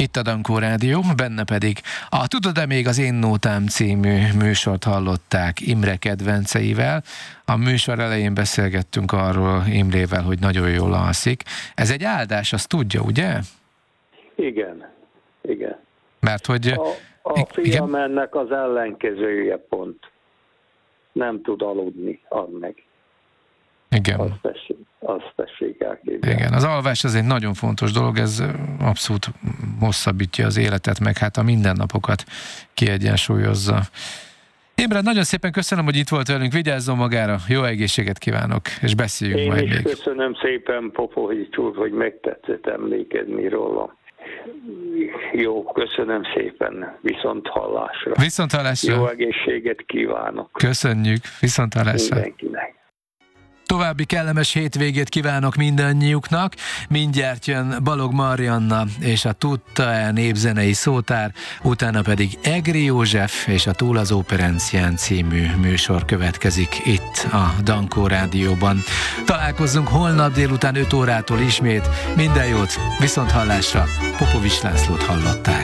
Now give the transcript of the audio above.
Itt a Dankó Rádió, benne pedig a Tudod-e még az Én Nótám című műsort hallották Imre kedvenceivel. A műsor elején beszélgettünk arról Imrével, hogy nagyon jól alszik. Ez egy áldás, azt tudja, ugye? Igen. Mert hogy... A fiam ennek az ellenkezője pont. Nem tud aludni, add meg. Igen. Azt tessék elképzelni. Igen, az alvás az egy nagyon fontos dolog, ez abszolút hosszabbítja az életet, meg hát a mindennapokat kiegyensúlyozza. Imre, nagyon szépen köszönöm, hogy itt volt velünk, vigyázzon magára, jó egészséget kívánok, és beszéljünk majd még. Én is köszönöm szépen, Popovics úr, hogy megtetszett emlékezni róla. Jó, köszönöm szépen, viszont hallásra. Viszont hallásra. Jó egészséget kívánok. Köszönjük, viszont hallásra. Mindenkinek. További kellemes hétvégét kívánok mindannyiuknak. Mindjárt jön Balog Marianna és a Tudta-e népzenei szótár, utána pedig Egri József és a Túl az Óperencián című műsor következik itt a Dankó Rádióban. Találkozzunk holnap délután 5 órától ismét. Minden jót, viszont hallásra. Popovics Lászlót hallották.